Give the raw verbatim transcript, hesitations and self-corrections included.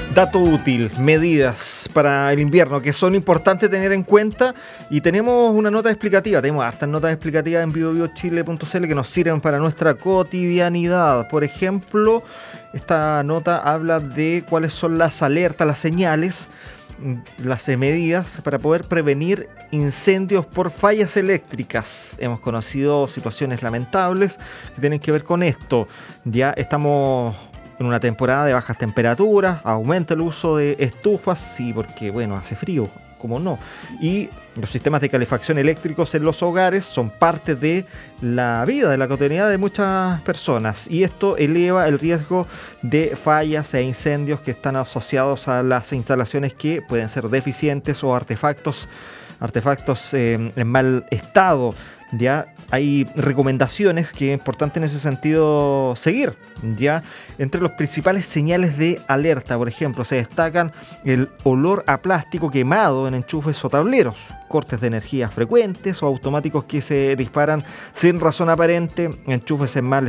Dato útil, medidas para el invierno que son importantes tener en cuenta, y tenemos una nota explicativa, tenemos hartas notas explicativas en bio bio chile punto c l que nos sirven para nuestra cotidianidad. Por ejemplo, esta nota habla de cuáles son las alertas, las señales, las medidas para poder prevenir incendios por fallas eléctricas. Hemos conocido situaciones lamentables que tienen que ver con esto. Ya estamos en una temporada de bajas temperaturas, aumenta el uso de estufas, sí, porque bueno, hace frío, como no. Y los sistemas de calefacción eléctricos en los hogares son parte de la vida, de la cotidianidad de muchas personas. Y esto eleva el riesgo de fallas e incendios que están asociados a las instalaciones que pueden ser deficientes o artefactos, artefactos eh, en mal estado. Ya hay recomendaciones que es importante en ese sentido seguir. Ya entre los principales señales de alerta, por ejemplo, se destacan el olor a plástico quemado en enchufes o tableros, cortes de energía frecuentes o automáticos que se disparan sin razón aparente, enchufes en mal